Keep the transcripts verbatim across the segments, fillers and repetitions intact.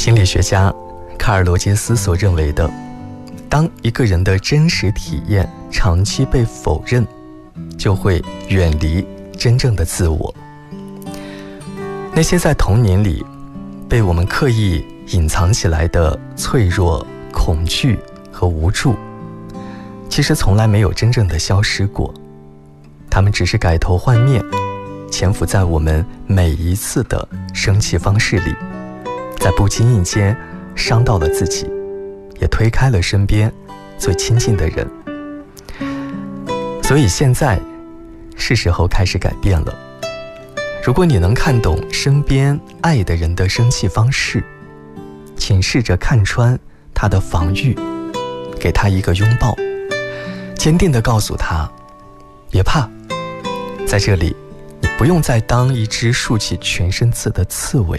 心理学家卡尔罗杰斯所认为的，当一个人的真实体验长期被否认，就会远离真正的自我。那些在童年里被我们刻意隐藏起来的脆弱、恐惧和无助，其实从来没有真正的消失过，它们只是改头换面，潜伏在我们每一次的生气方式里，在不经意间伤到了自己，也推开了身边最亲近的人。所以现在是时候开始改变了。如果你能看懂身边爱的人的生气方式，请试着看穿他的防御，给他一个拥抱，坚定地告诉他，别怕，在这里你不用再当一只竖起全身刺的刺猬。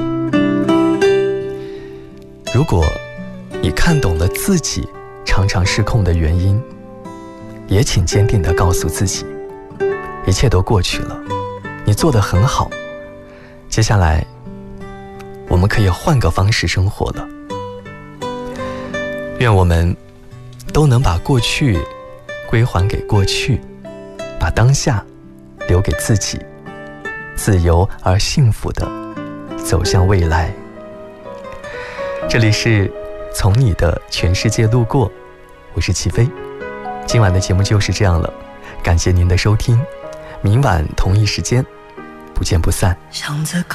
如果你看懂了自己常常失控的原因，也请坚定地告诉自己，一切都过去了，你做得很好，接下来我们可以换个方式生活了。愿我们都能把过去归还给过去，把当下留给自己，自由而幸福地走向未来。这里是从你的全世界路过，我是齐飞。今晚的节目就是这样了，感谢您的收听，明晚同一时间不见不散。 想着